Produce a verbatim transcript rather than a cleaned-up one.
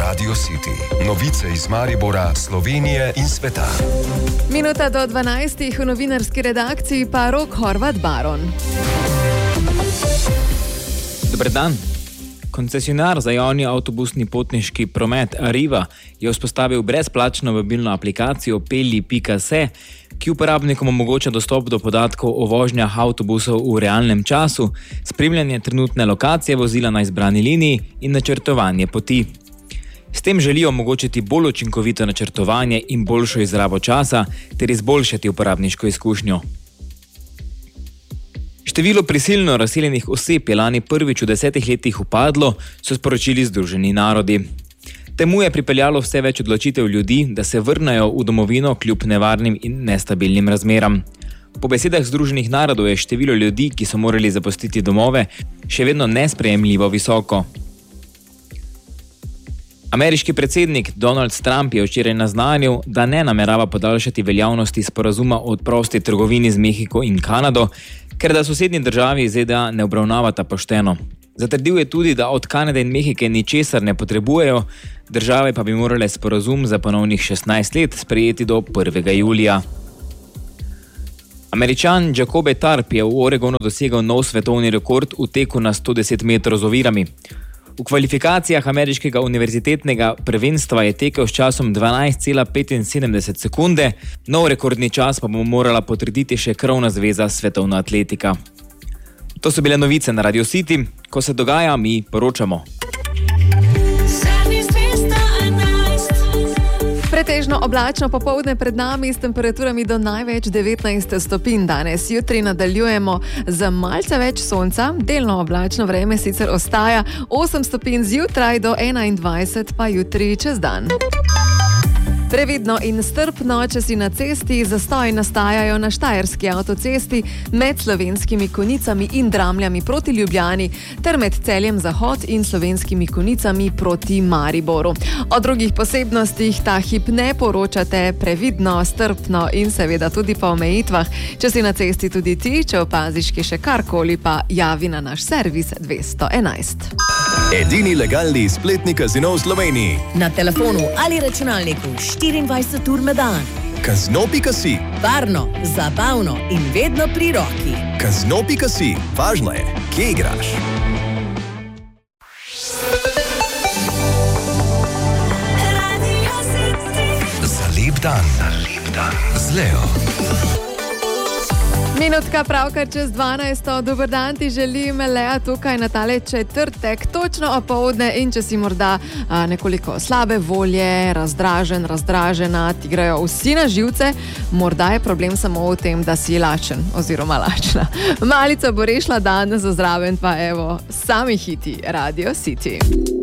Radio City. Novice iz Maribora, Slovenije in sveta. Minuta do dvanajstih v novinarski redakciji pa Rok Horvat Baron. Dober dan. Koncesionar za javni avtobusni potniški promet Arriva je vzpostavil brezplačno mobilno aplikacijo pelji pika se, ki uporabnikom omogoča dostop do podatkov o vožnjah avtobusov v realnem času, spremljanje trenutne lokacije vozila na izbrani liniji in načrtovanje poti. S tem želijo omogočiti bolj učinkovito načrtovanje in boljšo izrabo časa ter izboljšati uporabniško izkušnjo. Število prisilno razseljenih oseb je lani prvič v desetih letih upadlo, so sporočili Združeni narodi. Temu je pripeljalo vse več odločitev ljudi, da se vrnejo v domovino kljub nevarnim in nestabilnim razmeram. Po besedah Združenih narodov je število ljudi, ki so morali zapustiti domove, še vedno nesprejemljivo visoko. Ameriški predsednik Donald Trump je včeraj naznanil, da ne namerava podaljšati veljavnosti sporazuma o prosti trgovini z Mehiko in Kanado, ker da sosednji državi Z D A ne obravnavata pošteno. Zatrdil je tudi, da od Kanade in Mehike ničesar ne potrebujejo, države pa bi morale sporazum za ponovnih šestnajst let sprejeti do prvega julija. Američan Jacobe Tarp je v Oregonu dosegel nov svetovni rekord v teku na sto deset metrov z ovirami. V kvalifikacijah ameriškega univerzitetnega prvenstva je tekel s časom dvanajst cela petinsedemdeset sekunde, nov rekordni čas pa bo morala potrditi še krovna zveza Svetovna atletika. To so bile novice na Radio City. Ko se dogaja, mi poročamo. Pretežno oblačno popoldne pred nami s temperaturami do največ devetnajst stopinj danes. Jutri nadaljujemo z malce več sonca, delno oblačno vreme sicer ostaja, osem stopinj zjutraj do enaindvajset pa jutri čez dan. Previdno in strpno, če si na cesti, zastoji nastajajo na Štajerski avtocesti med Slovenskimi Konjicami in Dramljami proti Ljubljani ter med Celjem Zahod in Slovenskimi Konjicami proti Mariboru. O drugih posebnostih ta hip ne poročate, previdno, strpno in seveda tudi po omejitvah. Če si na cesti tudi ti, če opaziš ki še karkoli, pa javi na naš servis dvesto enajst. Edini legalni spletni kazino v Sloveniji. Na telefonu ali računalniku štiriindvajset ur na dan. Kazino pika si. Varno, zabavno in vedno pri roki. Kazino pika si. Važno je, kje igraš. Za lep dan. Za lep dan. Z Leo. Minutka pravkar čez dvanajsto. Dober dan ti želim, Lea, tukaj na tale četrtek, točno opoldne, in če si morda a, nekoliko slabe volje, razdražen, razdražena, ti grejo vsi na živce, morda je problem samo v tem, da si lačen oziroma lačna. Malica bo rešila dan, za zraven pa evo, sami hiti Radio City.